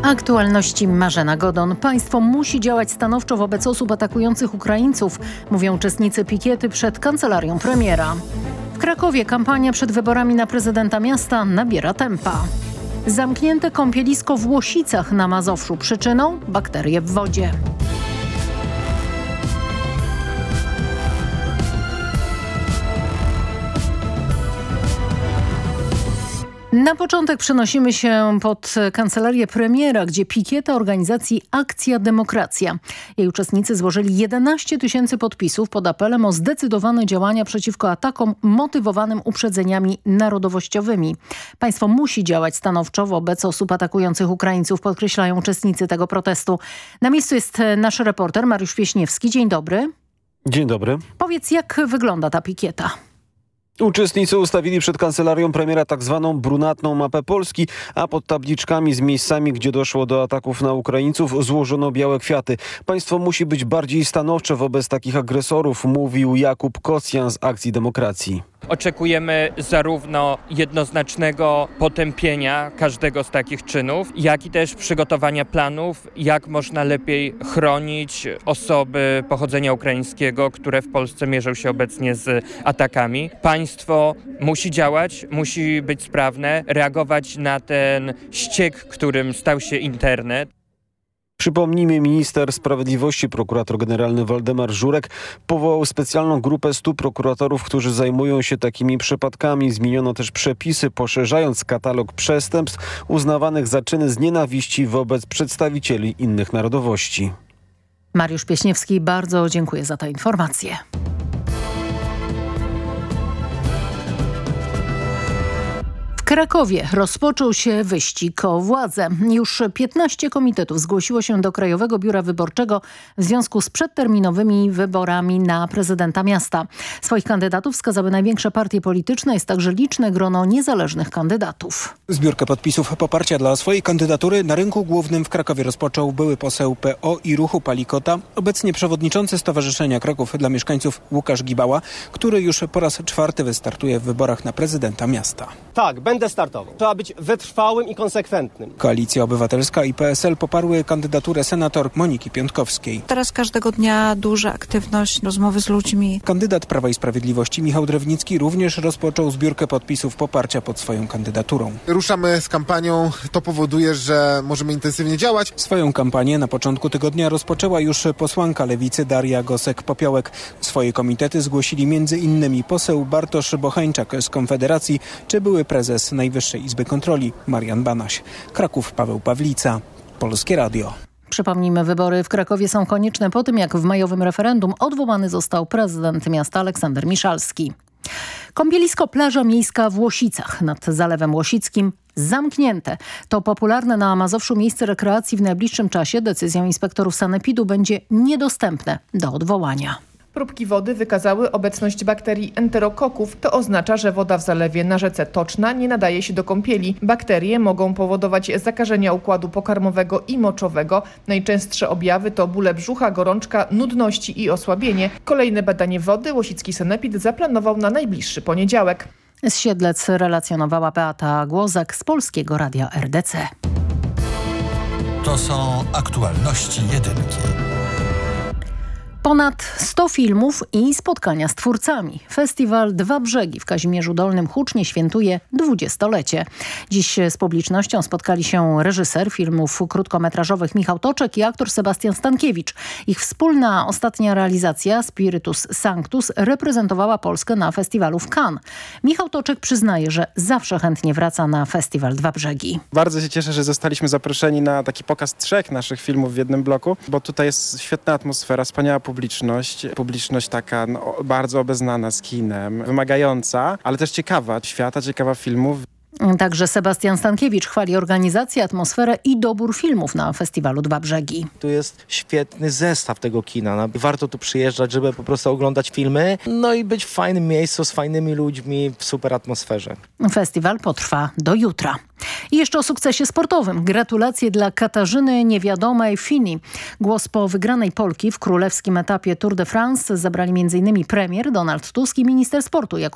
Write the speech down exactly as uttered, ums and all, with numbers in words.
Aktualności Marzena Godon. Państwo musi działać stanowczo wobec osób atakujących Ukraińców, mówią uczestnicy pikiety przed kancelarią premiera. W Krakowie kampania przed wyborami na prezydenta miasta nabiera tempa. Zamknięte kąpielisko w Łosicach na Mazowszu. Przyczyną bakterie w wodzie. Na początek przenosimy się pod kancelarię premiera, gdzie pikieta organizacji Akcja Demokracja. Jej uczestnicy złożyli jedenaście tysięcy podpisów pod apelem o zdecydowane działania przeciwko atakom motywowanym uprzedzeniami narodowościowymi. Państwo musi działać stanowczo wobec osób atakujących Ukraińców, podkreślają uczestnicy tego protestu. Na miejscu jest nasz reporter Mariusz Pieśniewski. Dzień dobry. Dzień dobry. Powiedz, jak wygląda ta pikieta? Uczestnicy ustawili przed kancelarią premiera tak zwaną brunatną mapę Polski, a pod tabliczkami z miejscami, gdzie doszło do ataków na Ukraińców, złożono białe kwiaty. Państwo musi być bardziej stanowcze wobec takich agresorów, mówił Jakub Kocjan z Akcji Demokracji. Oczekujemy zarówno jednoznacznego potępienia każdego z takich czynów, jak i też przygotowania planów, jak można lepiej chronić osoby pochodzenia ukraińskiego, które w Polsce mierzą się obecnie z atakami. Państwo musi działać, musi być sprawne, reagować na ten ściek, którym stał się internet. Przypomnijmy, minister sprawiedliwości, prokurator generalny Waldemar Żurek powołał specjalną grupę stu prokuratorów, którzy zajmują się takimi przypadkami. Zmieniono też przepisy, poszerzając katalog przestępstw uznawanych za czyny z nienawiści wobec przedstawicieli innych narodowości. Mariusz Pieśniewski, bardzo dziękuję za tę informację. W Krakowie rozpoczął się wyścig o władzę. Już piętnaście komitetów zgłosiło się do Krajowego Biura Wyborczego w związku z przedterminowymi wyborami na prezydenta miasta. Swoich kandydatów wskazały największe partie polityczne, jest także liczne grono niezależnych kandydatów. Zbiórkę podpisów poparcia dla swojej kandydatury na rynku głównym w Krakowie rozpoczął były poseł P O i Ruchu Palikota, obecnie przewodniczący Stowarzyszenia Kraków dla Mieszkańców Łukasz Gibała, który już po raz czwarty wystartuje w wyborach na prezydenta miasta. Tak, będę startował. Trzeba być wytrwałym i konsekwentnym. Koalicja Obywatelska i P S L poparły kandydaturę senator Moniki Piątkowskiej. Teraz każdego dnia duża aktywność, rozmowy z ludźmi. Kandydat Prawa i Sprawiedliwości Michał Drewnicki również rozpoczął zbiórkę podpisów poparcia pod swoją kandydaturą. Ruszamy z kampanią, to powoduje, że możemy intensywnie działać. Swoją kampanię na początku tygodnia rozpoczęła już posłanka Lewicy Daria Gosek-Popiołek. Swoje komitety zgłosili między innymi poseł Bartosz Bocheńczak z Konfederacji czy były prezes Najwyższej Izby Kontroli Marian Banaś. Kraków, Paweł Pawlica, Polskie Radio. Przypomnijmy, wybory w Krakowie są konieczne po tym, jak w majowym referendum odwołany został prezydent miasta Aleksander Miszalski. Kąpielisko plaża miejska w Łosicach nad Zalewem Łosickim zamknięte. To popularne na Mazowszu miejsce rekreacji w najbliższym czasie decyzją inspektorów sanepidu będzie niedostępne do odwołania. Próbki wody wykazały obecność bakterii enterokoków. To oznacza, że woda w zalewie na rzece Toczna nie nadaje się do kąpieli. Bakterie mogą powodować zakażenia układu pokarmowego i moczowego. Najczęstsze objawy to bóle brzucha, gorączka, nudności i osłabienie. Kolejne badanie wody Łosicki Sanepid zaplanował na najbliższy poniedziałek. Z Siedlec relacjonowała Beata Głozak z Polskiego Radia R D C. To są aktualności jedynki. Ponad sto filmów i spotkania z twórcami. Festiwal Dwa Brzegi w Kazimierzu Dolnym hucznie świętuje dwudziestolecie. Dziś z publicznością spotkali się reżyser filmów krótkometrażowych Michał Toczek i aktor Sebastian Stankiewicz. Ich wspólna ostatnia realizacja Spiritus Sanctus reprezentowała Polskę na festiwalu w Cannes. Michał Toczek przyznaje, że zawsze chętnie wraca na festiwal Dwa Brzegi. Bardzo się cieszę, że zostaliśmy zaproszeni na taki pokaz trzech naszych filmów w jednym bloku, bo tutaj jest świetna atmosfera, wspaniała publiczność. Publiczność, publiczność taka no, bardzo obeznana z kinem, wymagająca, ale też ciekawa świata, ciekawa filmów. Także Sebastian Stankiewicz chwali organizację, atmosferę i dobór filmów na festiwalu Dwa Brzegi. Tu jest świetny zestaw tego kina. Warto tu przyjeżdżać, żeby po prostu oglądać filmy, no i być w fajnym miejscu z fajnymi ludźmi, w super atmosferze. Festiwal potrwa do jutra. I jeszcze o sukcesie sportowym. Gratulacje dla Katarzyny Niewiadomej Fini. Głos po wygranej Polki w królewskim etapie Tour de France zabrali m.in. premier Donald Tusk i minister sportu Jakub